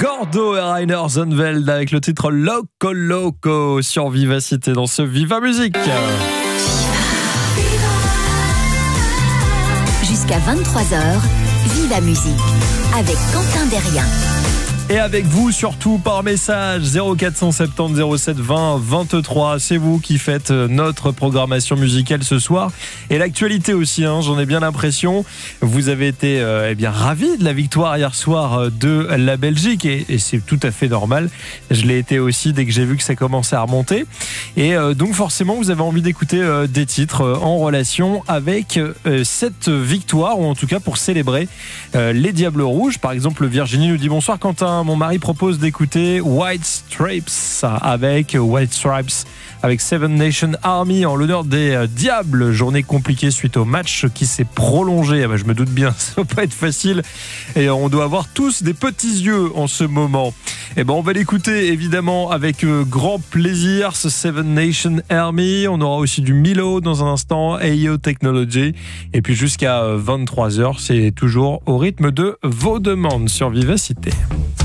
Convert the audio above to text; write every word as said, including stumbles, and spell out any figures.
Gordo et Rainer Zonneveld avec le titre Loco Loco sur Vivacité dans ce Viva Musique. Jusqu'à vingt-trois heures, Viva Musique avec Quentin Derrien. Et avec vous surtout par message zéro quatre cent soixante-dix zéro sept vingt vingt-trois. C'est vous qui faites notre programmation musicale ce soir et l'actualité aussi, hein, j'en ai bien l'impression. Vous avez été euh, eh bien ravis de la victoire hier soir de la Belgique et, et c'est tout à fait normal. Je l'ai été aussi dès que j'ai vu que ça commençait à remonter et euh, donc forcément vous avez envie d'écouter euh, des titres euh, en relation avec euh, cette victoire ou en tout cas pour célébrer euh, les Diables Rouges. Par exemple, Virginie nous dit bonsoir Quentin. Mon mari propose d'écouter White Stripes avec White Stripes avec Seven Nation Army en l'honneur des Diables. Journée compliquée suite au match qui s'est prolongé. Ah bah, je me doute bien, ça va pas être facile et on doit avoir tous des petits yeux en ce moment. Et ben on va l'écouter évidemment avec grand plaisir ce Seven Nation Army. On aura aussi du Milo dans un instant, A E O Technology et puis jusqu'à vingt-trois heures, c'est toujours au rythme de vos demandes sur Vivacité.